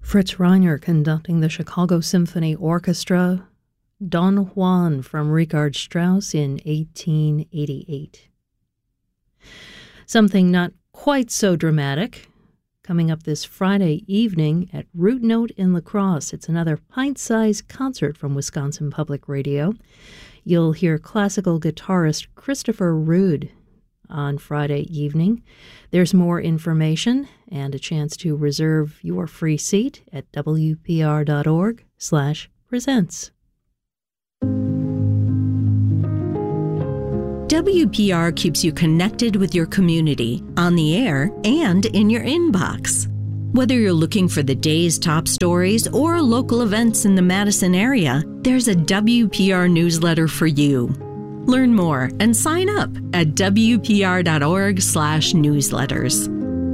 Fritz Reiner conducting the Chicago Symphony Orchestra, Don Juan from Richard Strauss in 1888. Something not quite so dramatic coming up this Friday evening at Root Note in La Crosse. It's another pint-sized concert from Wisconsin Public Radio. You'll hear classical guitarist Christopher Rude on Friday evening. There's more information and a chance to reserve your free seat at wpr.org/presents. WPR keeps you connected with your community, on the air, and in your inbox. Whether you're looking for the day's top stories or local events in the Madison area, there's a WPR newsletter for you. Learn more and sign up at wpr.org/newsletters.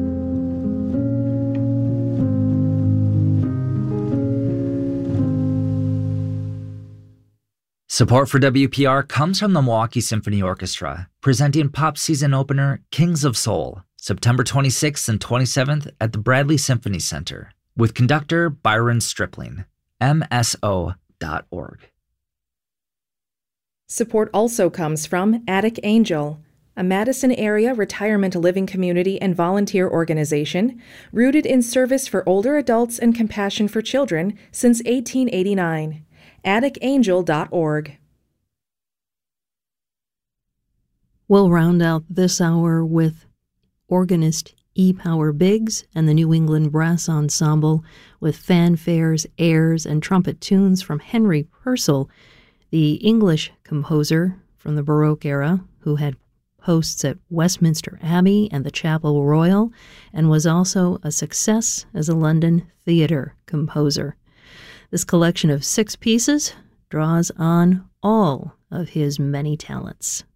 Support for WPR comes from the Milwaukee Symphony Orchestra, presenting pop season opener Kings of Soul, September 26th and 27th at the Bradley Symphony Center, with conductor Byron Stripling, mso.org. Support also comes from Attic Angel, a Madison area retirement living community and volunteer organization rooted in service for older adults and compassion for children since 1889. atticangel.org. We'll round out this hour with organist E. Power Biggs and the New England Brass Ensemble with fanfares, airs, and trumpet tunes from Henry Purcell, the English composer from the Baroque era who had posts at Westminster Abbey and the Chapel Royal and was also a success as a London theatre composer. This collection of 6 pieces draws on all of his many talents.